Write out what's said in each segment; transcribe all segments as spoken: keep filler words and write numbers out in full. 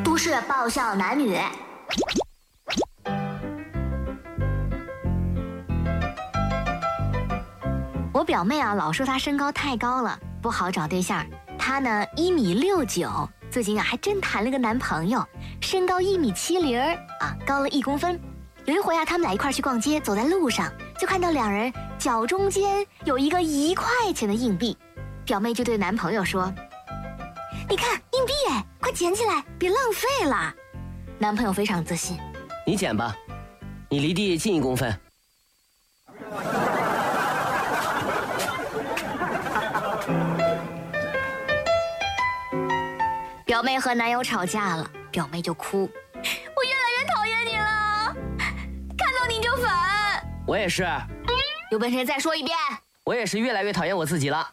不是爆笑男女。我表妹啊，老说她身高太高了，不好找对象。她呢一米六九，最近啊还真谈了个男朋友，身高一米七零啊，高了一公分。有一回啊，他们俩一块去逛街，走在路上就看到两人脚中间有一个一块钱的硬币，表妹就对男朋友说：“你看硬币哎，快捡起来，别浪费了。”男朋友非常自信：“ 你捡吧，你离地近一公分。” 表妹和男友吵架了，表妹就哭：“我越来越讨厌你了，看到你就烦。” 我也是。 有本事再说一遍。 我也是越来越讨厌我自己了。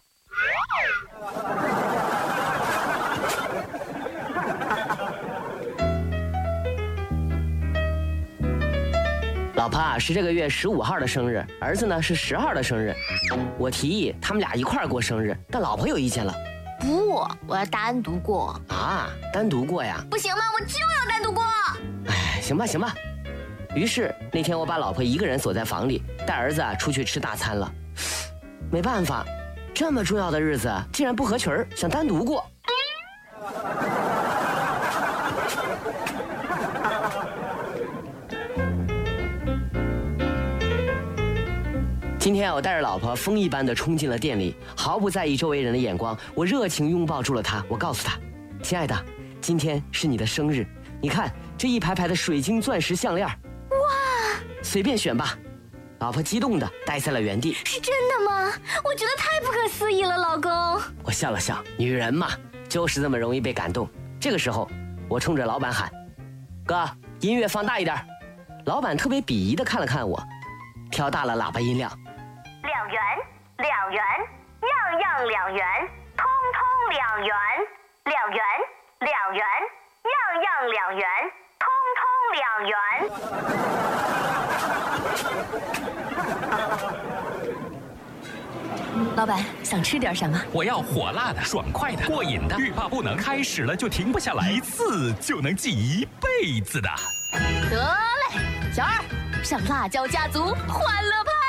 老婆啊是这个月十五号的生日，儿子呢是十号的生日。我提议他们俩一块儿过生日，但老婆有意见了。 不，我要单独过。 啊，单独过呀？ 不行吗？我就要单独过。 哎，行吧行吧。于是那天我把老婆一个人锁在房里，带儿子啊出去吃大餐了。没办法，这么重要的日子竟然不合群儿，想单独过。今天我带着老婆风一般的冲进了店里，毫不在意周围人的眼光，我热情拥抱住了她。我告诉她：“亲爱的，今天是你的生日，你看这一排排的水晶钻石项链， 哇， 随便选吧。”老婆激动的呆在了原地。 是真的吗？我觉得太不可思议了，老公。 我笑了笑，女人嘛，就是这么容易被感动。这个时候，我冲着老板喊：“哥，音乐放大一点。”老板特别鄙夷的看了看我，调大了喇叭音量。 两元，两元，样样两元，通通两元，两元，两元，样样两元，通通两元。 老板想吃点什么？ 我要火辣的、爽快的、过瘾的，欲罢不能，开始了就停不下来，一次就能记一辈子的。 得嘞，小二，上辣椒家族欢乐派。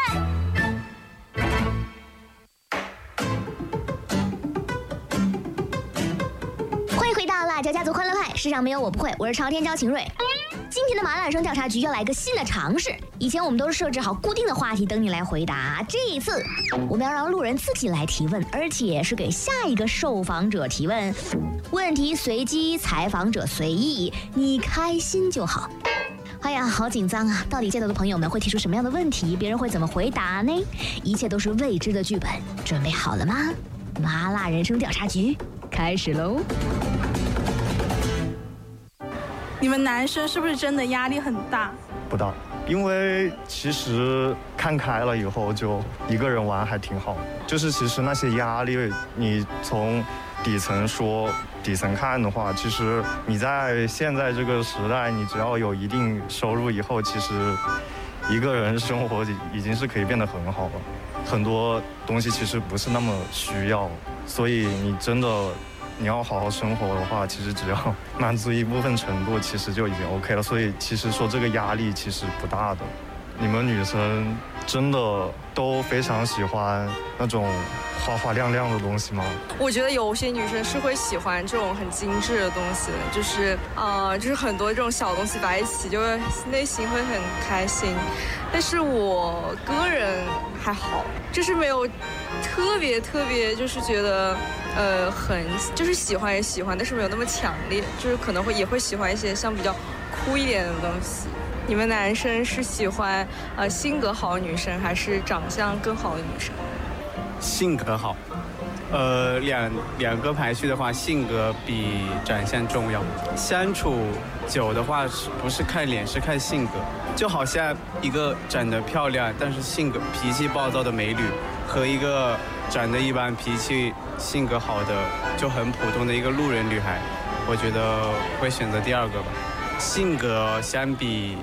欢迎回到辣椒家族欢乐派，世上没有我不会，我是朝天椒秦瑞。今天的麻辣声调查局要来个新的尝试。以前我们都是设置好固定的话题等你来回答，这一次我们要让路人自己来提问，而且是给下一个受访者提问，问题随机，采访者随意，你开心就好。哎呀，好紧张啊！到底见到的朋友们会提出什么样的问题？别人会怎么回答呢？一切都是未知的剧本，准备好了吗？麻辣人生调查局开始喽！ 你们男生是不是真的压力很大？ 不大，因为其实看开了以后，就一个人玩还挺好。就是其实那些压力，你从底层说、底层看的话，其实你在现在这个时代，你只要有一定收入以后，其实一个人生活已经是可以变得很好了。很多东西其实不是那么需要，所以你真的你要好好生活的话，其实只要满足一部分程度，其实就已经 OK 了。所以其实说这个压力其实不大的。你们女生真的都非常喜欢那种花花亮亮的东西吗？ 我觉得有些女生是会喜欢这种很精致的东西，就是呃，就是很多这种小东西摆一起，就会内心会很开心。但是我个人还好，就是没有特别特别，就是觉得呃很就是喜欢也喜欢，但是没有那么强烈，就是可能会也会喜欢一些像比较酷一点的东西。你们男生是喜欢呃性格好的女生，还是长相更好的女生？ 性格好，呃，两两个排序的话，性格比长相重要。相处久的话，是不是看脸，是看性格。就好像一个长得漂亮但是性格脾气暴躁的美女，和一个长得一般、脾气性格好的就很普通的一个路人女孩，我觉得会选择第二个吧。性格相比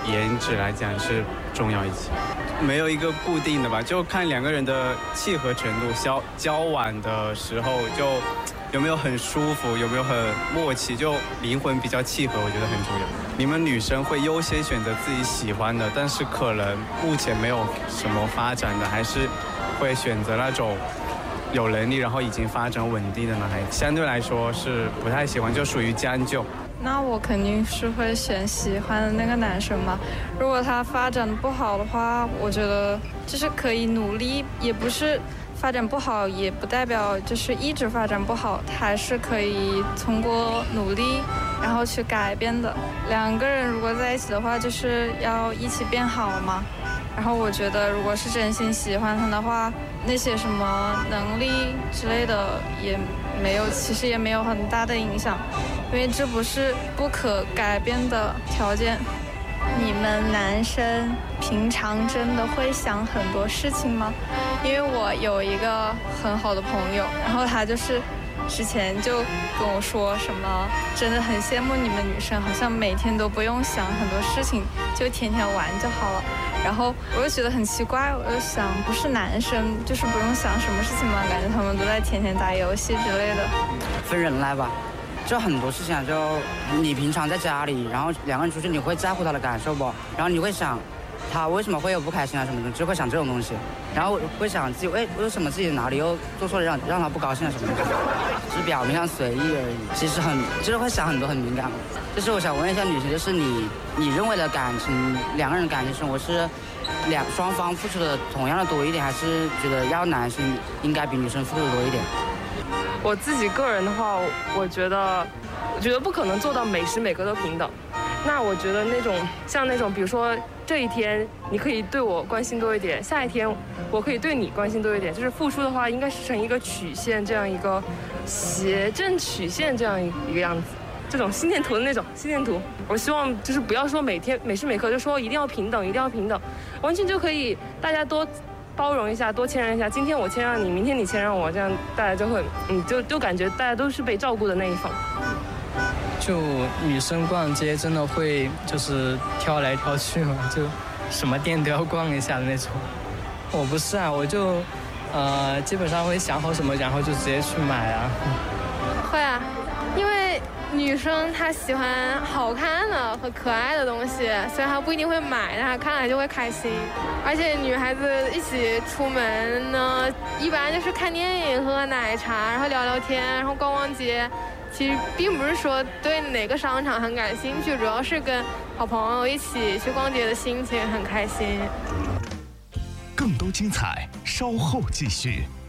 颜值来讲是重要一些。没有一个固定的吧，就看两个人的契合程度，交交往的时候就有没有很舒服，有没有很默契，就灵魂比较契合，我觉得很重要。你们女生会优先选择自己喜欢的，但是可能目前没有什么发展的，还是会选择那种有能力然后已经发展稳定的男孩子，相对来说是不太喜欢，就属于将就。 那我肯定是会选喜欢的那个男生嘛。如果他发展不好的话，我觉得就是可以努力，也不是发展不好，也不代表就是一直发展不好，他还是可以通过努力然后去改变的。两个人如果在一起的话，就是要一起变好嘛。然后我觉得如果是真心喜欢他的话，那些什么能力之类的也没有，其实也没有很大的影响，因为这不是不可改变的条件。你们男生平常真的会想很多事情吗？因为我有一个很好的朋友，然后他就是之前就跟我说什么，真的很羡慕你们女生，好像每天都不用想很多事情，就天天玩就好了。然后我就觉得很奇怪，我就想，不是男生就是不用想什么事情吗？感觉他们都在天天打游戏之类的。 分人来吧，就很多事情啊，就你平常在家里，然后两个人出去，你会在乎他的感受不？然后你会想，他为什么会有不开心啊什么的，就会想这种东西。然后会想自己为为什么自己哪里又做错了让让他不高兴啊什么的，只是表面上随意而已。其实很就是会想很多很敏感。就是我想问一下女生，就是你你认为的感情，两个人的感情生活是两双方付出的同样的多一点，还是觉得要男生应该比女生付出的多一点？ 我自己个人的话，我觉得，我觉得不可能做到每时每刻都平等。那我觉得那种像那种，比如说这一天你可以对我关心多一点，下一天我可以对你关心多一点，就是付出的话，应该是成一个曲线，这样一个斜正曲线这样一个样子。这种心电图的那种心电图，我希望就是不要说每天每时每刻就说一定要平等，一定要平等，完全就可以大家多包容一下，多谦让一下。今天我谦让你，明天你谦让我，这样大家就会，嗯，就就感觉大家都是被照顾的那一方。 就女生逛街真的会就是挑来挑去嘛，就什么店都要逛一下的那种。我不是啊，我就呃基本上会想好什么，然后就直接去买啊。 会啊，因为女生她喜欢好看的和可爱的东西，虽然她不一定会买，但她看了就会开心。而且女孩子一起出门呢，一般就是看电影、喝喝奶茶，然后聊聊天，然后逛逛街。其实并不是说对哪个商场很感兴趣，主要是跟好朋友一起去逛街的心情很开心。 更多精彩，稍后继续。